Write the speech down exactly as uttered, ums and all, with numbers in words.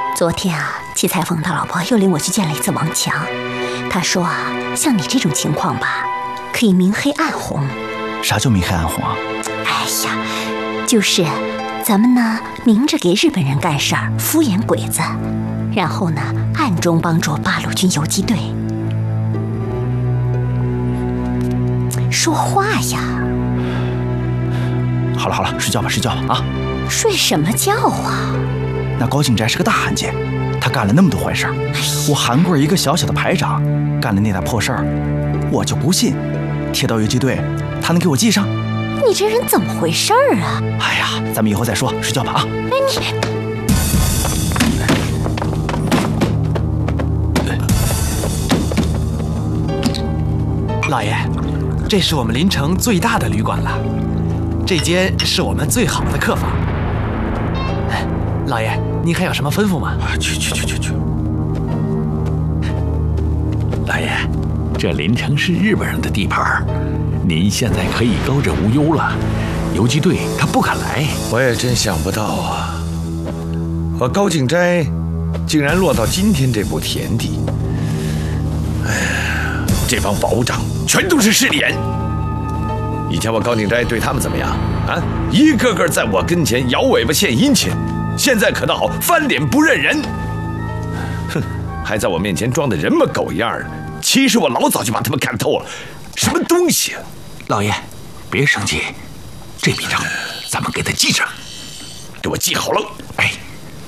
昨天啊，季裁缝他老婆又领我去见了一次王强。他说啊，像你这种情况吧，可以明黑暗红。 啥叫明黑暗红啊？ 哎呀，就是咱们呢明着给日本人干事儿，敷衍鬼子，然后呢暗中帮助八路军游击队。说话呀！ 好了好了，睡觉吧睡觉吧啊！ 睡什么觉啊？ 那高景斋是个大汉奸，他干了那么多坏事儿，哎、我韩贵一个小小的排长，干了那点破事儿，我就不信铁道游击队他能给我记上。 你这人怎么回事儿啊？ 哎呀，咱们以后再说，睡觉吧啊！ 哎你，老爷，这是我们临城最大的旅馆了，这间是我们最好的客房。老爷，您还有什么吩咐吗？ 啊，去去去去去！ 老爷，这临城是日本人的地盘，您现在可以高枕无忧了。游击队他不敢来。 我也真想不到啊，我高景斋竟然落到今天这步田地。哎呀，这帮保长全都是势利眼。以前我高景斋对他们怎么样啊？一个个在我跟前摇尾巴献殷勤。现在可倒翻脸不认人，哼，还在我面前装的人模狗样的。其实我老早就把他们看透了，什么东西啊！ 老爷，别生气，这笔账咱们给他记上， 给我记好了。 哎。